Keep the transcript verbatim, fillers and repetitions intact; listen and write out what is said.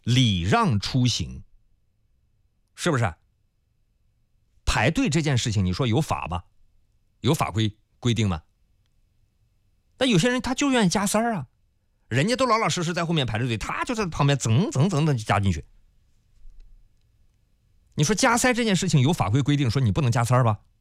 礼让出行，是不是？排队这件事情，你说有法吗？有法规规定吗？但有些人他就愿意加塞儿啊，人家都老老实实在后面排着队，他就在旁边蹭蹭蹭的加进去。你说加塞这件事情有法规规定说你不能加塞儿吧？